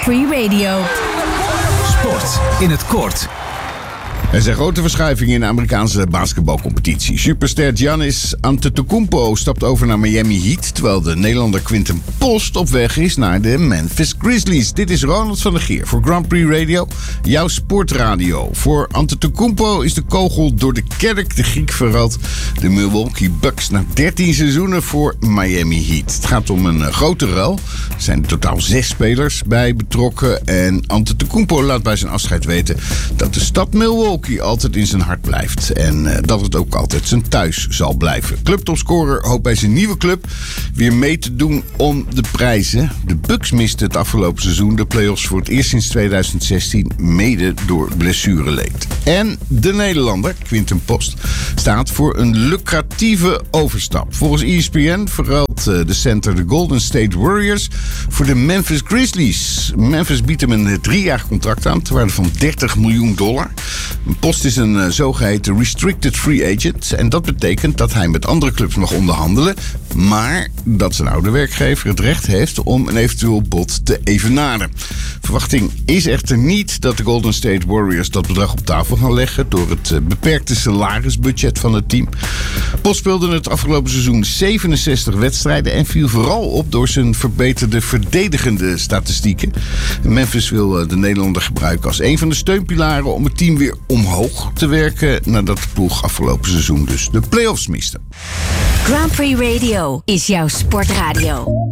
Prix Radio. Sport in het kort. Er zijn grote verschuivingen in de Amerikaanse basketbalcompetitie. Superster Giannis Antetokounmpo stapt over naar Miami Heat, terwijl de Nederlander Quinten Post op weg is naar de Memphis Grizzlies. Dit is Ronald van der Geer voor Grand Prix Radio, jouw sportradio. Voor Antetokounmpo is de kogel door de kerk. De Griek verruilt de Milwaukee Bucks na 13 seizoenen voor Miami Heat. Het gaat om een grote ruil. Er zijn in totaal 6 spelers bij betrokken. En Antetokounmpo laat bij zijn afscheid weten dat de stad Milwaukee altijd in zijn hart blijft. En dat het ook altijd zijn thuis zal blijven. Clubtopscorer hoopt bij zijn nieuwe club weer mee te doen om de prijzen. De Bucks misten het afgelopen seizoen de playoffs voor het eerst sinds 2016, mede door blessureleed. En de Nederlander, Quinten Post, staat voor een lucratieve overstap. Volgens ESPN verruilt de center de Golden State Warriors voor de Memphis Grizzlies. Memphis biedt hem een 3-jarig contract aan, ter waarde van $30 miljoen. Post is een zogeheten restricted free agent. En dat betekent dat hij met andere clubs mag onderhandelen, maar dat zijn oude werkgever het recht heeft om een eventueel bod te evenaren. Verwachting is echter niet dat de Golden State Warriors dat bedrag op tafel gaan leggen door het beperkte salarisbudget van het team. Post speelde het afgelopen seizoen 67 wedstrijden en viel vooral op door zijn verbeterde verdedigende statistieken. Memphis wil de Nederlander gebruiken als een van de steunpilaren om het team weer omhoog te werken nadat de ploeg afgelopen seizoen dus de play-offs miste. Grand Prix Radio is jouw sportradio.